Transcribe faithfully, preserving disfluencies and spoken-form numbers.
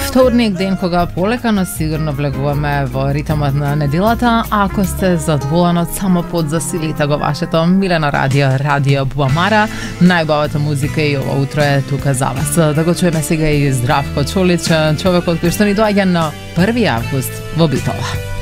вторник, ден кога полека, но сигурно влегуваме во ритмот на неделата. Ако сте задоволени од само под засилите го вашето милено радио, Радио Буамара, најбавата музика и ова утро е тука за вас. Да го чуеме сега и Здравко Чолич, човекот кој што ни доаѓа на први август во Битола.